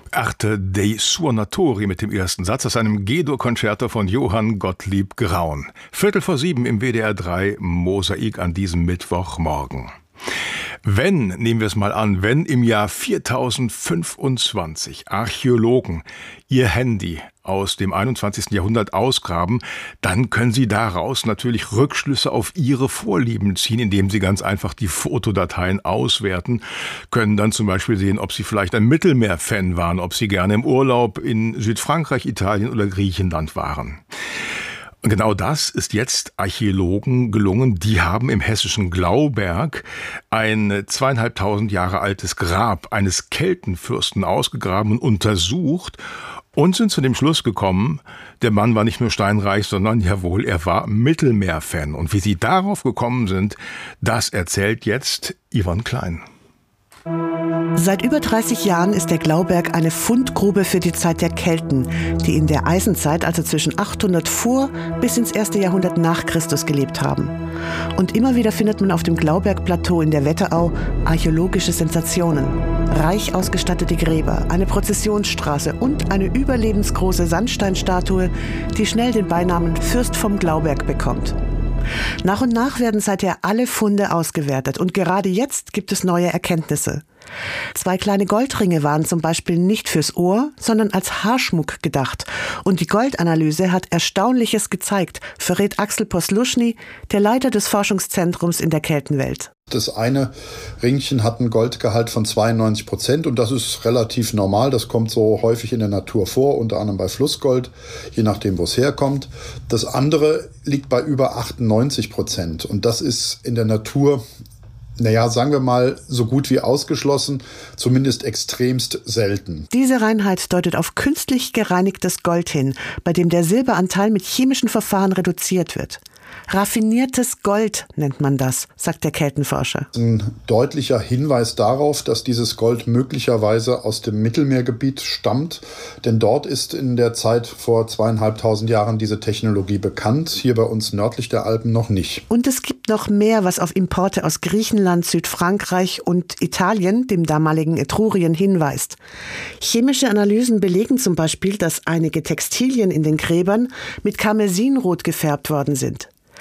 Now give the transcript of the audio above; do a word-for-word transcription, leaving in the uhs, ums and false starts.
Arte dei Suonatori mit dem ersten Satz aus einem G-Dur-Konzerto von Johann Gottlieb Graun. Viertel vor sieben im W D R drei Mosaik an diesem Mittwochmorgen. Wenn, nehmen wir es mal an, wenn im Jahr viertausendfünfundzwanzig Archäologen ihr Handy aus dem einundzwanzigsten Jahrhundert ausgraben, dann können sie daraus natürlich Rückschlüsse auf ihre Vorlieben ziehen, indem sie ganz einfach die Fotodateien auswerten, können dann zum Beispiel sehen, ob sie vielleicht ein Mittelmeer-Fan waren, ob sie gerne im Urlaub in Südfrankreich, Italien oder Griechenland waren. Und genau das ist jetzt Archäologen gelungen. Die haben im hessischen Glauberg ein zweieinhalbtausend Jahre altes Grab eines Keltenfürsten ausgegraben und untersucht und sind zu dem Schluss gekommen, der Mann war nicht nur steinreich, sondern jawohl, er war Mittelmeer-Fan. Und wie sie darauf gekommen sind, das erzählt jetzt Yvonne Klein. Seit über dreißig Jahren ist der Glauberg eine Fundgrube für die Zeit der Kelten, die in der Eisenzeit, also zwischen achthundert vor bis ins erste Jahrhundert nach Christus gelebt haben. Und immer wieder findet man auf dem Glaubergplateau in der Wetterau archäologische Sensationen. Reich ausgestattete Gräber, eine Prozessionsstraße und eine überlebensgroße Sandsteinstatue, die schnell den Beinamen Fürst vom Glauberg bekommt. Nach und nach werden seither alle Funde ausgewertet und gerade jetzt gibt es neue Erkenntnisse. Zwei kleine Goldringe waren zum Beispiel nicht fürs Ohr, sondern als Haarschmuck gedacht. Und die Goldanalyse hat Erstaunliches gezeigt, verrät Axel Posluschny, der Leiter des Forschungszentrums in der Keltenwelt. Das eine Ringchen hat einen Goldgehalt von zweiundneunzig Prozent und das ist relativ normal. Das kommt so häufig in der Natur vor, unter anderem bei Flussgold, je nachdem, wo es herkommt. Das andere liegt bei über achtundneunzig Prozent und das ist in der Natur, naja, sagen wir mal, so gut wie ausgeschlossen, zumindest extremst selten. Diese Reinheit deutet auf künstlich gereinigtes Gold hin, bei dem der Silberanteil mit chemischen Verfahren reduziert wird. Raffiniertes Gold nennt man das, sagt der Keltenforscher. Ein deutlicher Hinweis darauf, dass dieses Gold möglicherweise aus dem Mittelmeergebiet stammt. Denn dort ist in der Zeit vor zweieinhalbtausend Jahren diese Technologie bekannt. Hier bei uns nördlich der Alpen noch nicht. Und es gibt noch mehr, was auf Importe aus Griechenland, Südfrankreich und Italien, dem damaligen Etrurien, hinweist. Chemische Analysen belegen zum Beispiel, dass einige Textilien in den Gräbern mit Karmesinrot gefärbt worden sind.